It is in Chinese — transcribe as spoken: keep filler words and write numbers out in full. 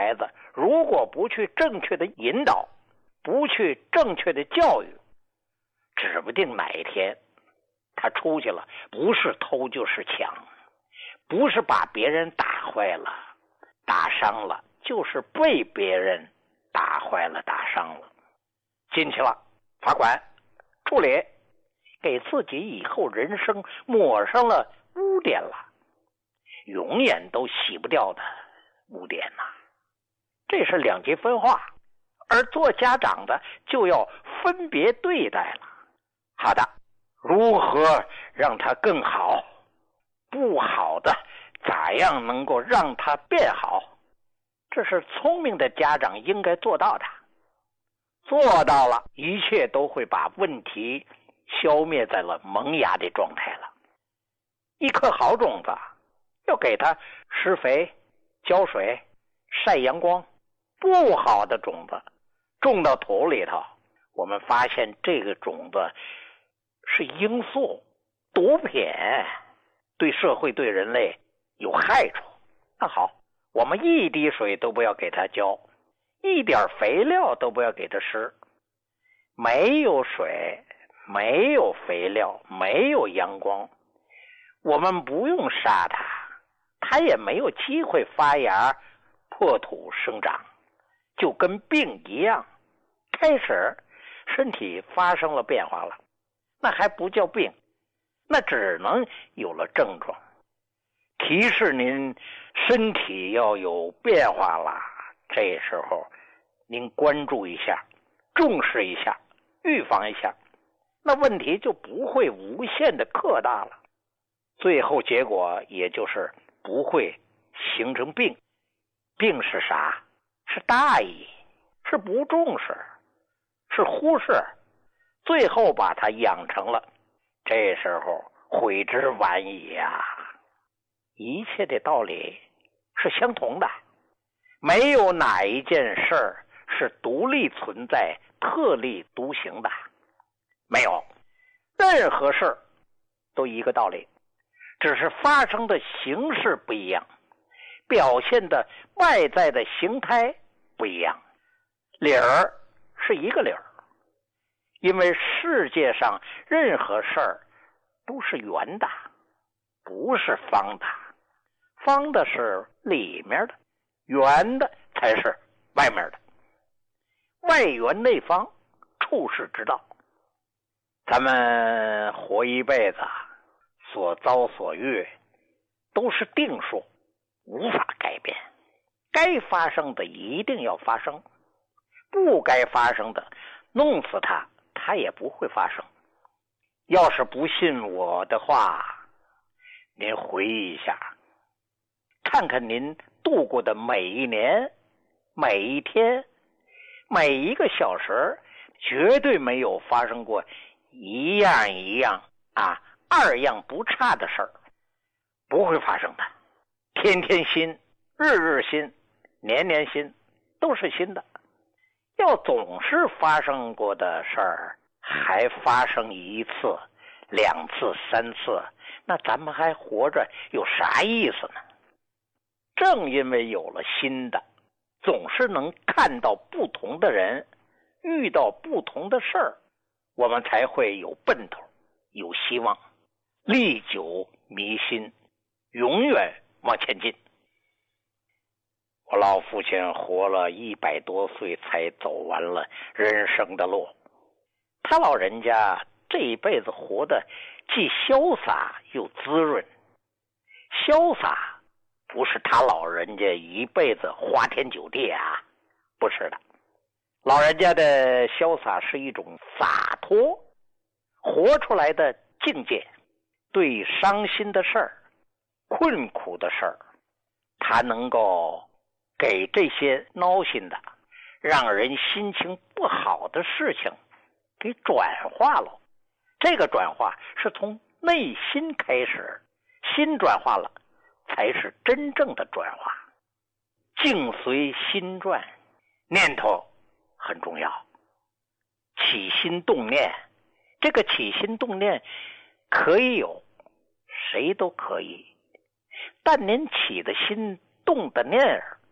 孩子如果不去正确的引导，不去正确的教育，指不定哪一天他出去了，不是偷就是抢，不是把别人打坏了打伤了，就是被别人打坏了打伤了，进去了罚款处理，给自己以后人生抹上了污点了，永远都洗不掉的污点呐、啊。这是两极分化，而做家长的就要分别对待了。好的，如何让他更好？不好的，咋样能够让他变好？这是聪明的家长应该做到的。做到了，一切都会把问题消灭在了萌芽的状态了。一颗好种子，要给它施肥、浇水、晒阳光。不好的种子种到土里头，我们发现这个种子是罂粟、毒品，对社会对人类有害处。那好，我们一滴水都不要给它浇，一点肥料都不要给它施。没有水，没有肥料，没有阳光，我们不用杀它，它也没有机会发芽破土生长，就跟病一样，开始身体发生了变化了，那还不叫病，那只能有了症状，提示您身体要有变化了。这时候您关注一下，重视一下，预防一下，那问题就不会无限的扩大了，最后结果也就是不会形成病。病是啥？是大意，是不重视，是忽视，最后把它养成了，这时候悔之晚矣啊！一切的道理是相同的，没有哪一件事儿是独立存在、特立独行的，没有，任何事儿都一个道理，只是发生的形式不一样，表现的外在的形态不一样，理儿是一个理儿。因为世界上任何事儿都是圆的，不是方的，方的是里面的，圆的才是外面的，外圆内方，处世之道。咱们活一辈子，所遭所遇都是定数，无法改变，该发生的一定要发生，不该发生的弄死它它也不会发生。要是不信我的话，您回忆一下，看看您度过的每一年、每一天、每一个小时，绝对没有发生过一样一样啊二样不差的事儿，不会发生的。天天新，日日新，年年新，都是新的。要总是发生过的事儿还发生一次、两次、三次，那咱们还活着有啥意思呢？正因为有了新的，总是能看到不同的人，遇到不同的事儿，我们才会有奔头，有希望，历久弥新，永远往前进。我老父亲活了一百多岁才走完了人生的路，他老人家这一辈子活得既潇洒又滋润。潇洒不是他老人家一辈子花天酒地啊，不是的，老人家的潇洒是一种洒脱活出来的境界。对伤心的事儿、困苦的事儿，他能够给这些闹心的、让人心情不好的事情给转化了。这个转化是从内心开始，心转化了才是真正的转化。境随心转，念头很重要。起心动念，这个起心动念可以有，谁都可以，但您起的心动的念儿